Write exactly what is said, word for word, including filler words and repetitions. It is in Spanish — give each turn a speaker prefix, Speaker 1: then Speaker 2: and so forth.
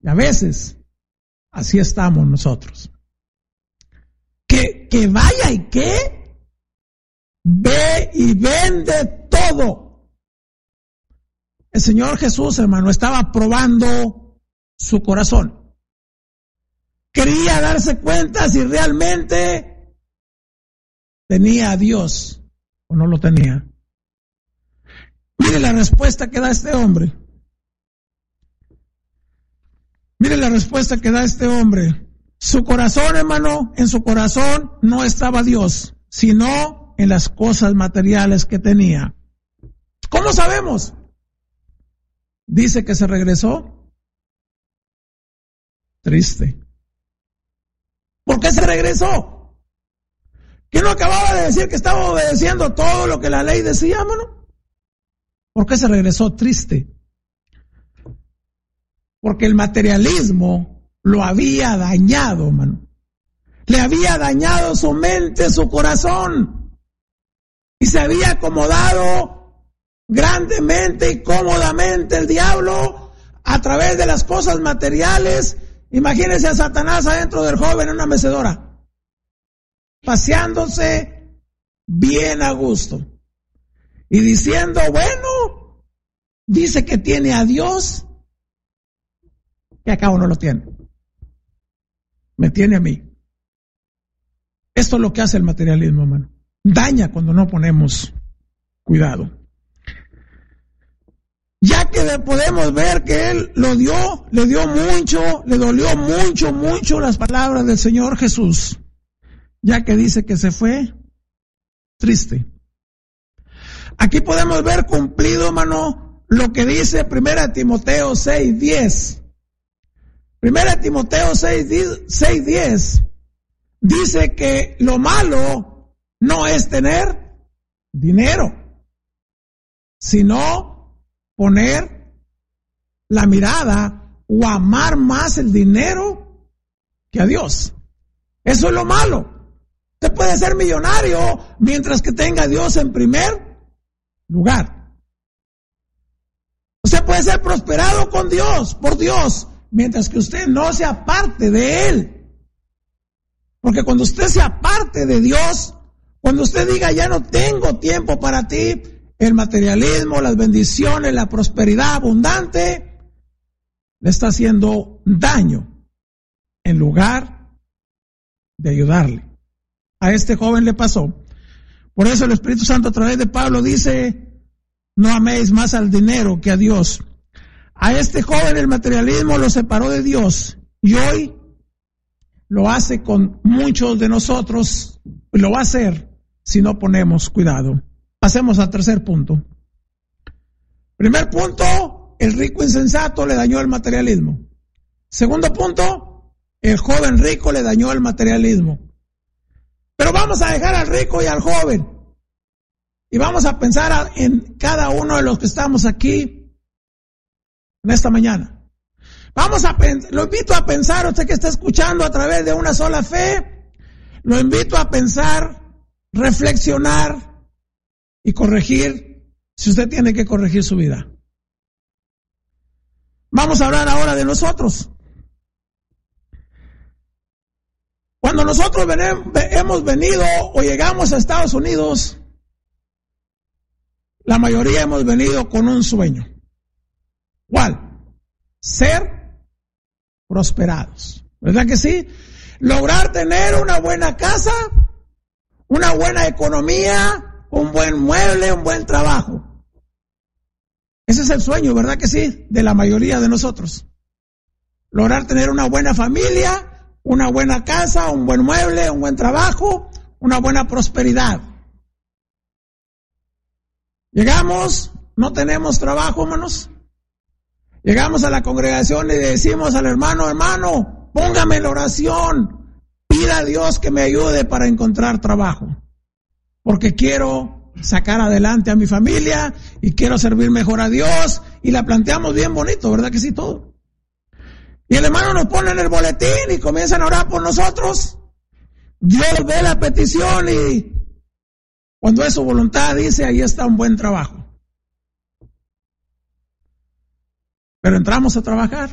Speaker 1: Y a veces, así estamos nosotros. Que, que vaya y que ve y vende todo. El Señor Jesús, hermano, estaba probando su corazón. Quería darse cuenta si realmente tenía a Dios o no lo tenía. Mire la respuesta que da este hombre. Mire la respuesta que da este hombre. Su corazón, hermano, en su corazón no estaba Dios, sino en las cosas materiales que tenía. ¿Cómo sabemos? Dice que se regresó triste. ¿Por qué se regresó? ¿Que no acababa de decir que estaba obedeciendo todo lo que la ley decía, hermano? ¿Por qué se regresó triste? Porque el materialismo lo había dañado, hermano. Le había dañado su mente, su corazón. Y se había acomodado grandemente y cómodamente el diablo a través de las cosas materiales. Imagínense a Satanás adentro del joven en una mecedora, paseándose bien a gusto y diciendo, bueno, dice que tiene a Dios, que acá no lo tiene. Me tiene a mí. Esto es lo que hace el materialismo, hermano. Daña cuando no ponemos cuidado. Ya que podemos ver que él lo dio, le dio mucho, le dolió mucho, mucho las palabras del Señor Jesús. Ya que dice que se fue triste. Aquí podemos ver cumplido, hermano, lo que dice Primera Timoteo seis diez. Primera Timoteo seis diez dice que lo malo no es tener dinero, sino poner la mirada o amar más el dinero que a Dios. Eso es lo malo. Usted puede ser millonario mientras que tenga a Dios en primer lugar. Usted puede ser prosperado con Dios, por Dios, mientras que usted no se aparte de Él. Porque cuando usted se aparte de Dios, cuando usted diga ya no tengo tiempo para ti, el materialismo, las bendiciones, la prosperidad abundante, le está haciendo daño en lugar de ayudarle. A este joven le pasó. Por eso el Espíritu Santo a través de Pablo dice, no améis más al dinero que a Dios. A este joven el materialismo lo separó de Dios y hoy lo hace con muchos de nosotros, y lo va a hacer si no ponemos cuidado. Pasemos al tercer punto. Primer punto, el rico insensato le dañó el materialismo. Segundo punto, el joven rico le dañó el materialismo. Pero vamos a dejar al rico y al joven. Y vamos a pensar en cada uno de los que estamos aquí en esta mañana. Vamos a pensar, lo invito a pensar, usted que está escuchando a través de una sola fe, lo invito a pensar, reflexionar y corregir, si usted tiene que corregir su vida. Vamos a hablar ahora de nosotros. Cuando nosotros hemos venido o llegamos a Estados Unidos, la mayoría hemos venido con un sueño. ¿Cuál? Ser prosperados. ¿Verdad que sí? Lograr tener una buena casa, una buena economía, un buen mueble, un buen trabajo. Ese es el sueño, ¿verdad que sí? De la mayoría de nosotros. Lograr tener una buena familia, una buena casa, un buen mueble, un buen trabajo, una buena prosperidad. Llegamos, no tenemos trabajo, hermanos. Llegamos a la congregación y decimos al hermano, hermano, póngame en oración, pida a Dios que me ayude para encontrar trabajo, porque quiero sacar adelante a mi familia y quiero servir mejor a Dios, y la planteamos bien bonito, ¿verdad que sí? Todo. Y el hermano nos pone en el boletín y comienzan a orar por nosotros. Dios ve la petición y cuando es su voluntad dice, ahí está un buen trabajo. Pero entramos a trabajar.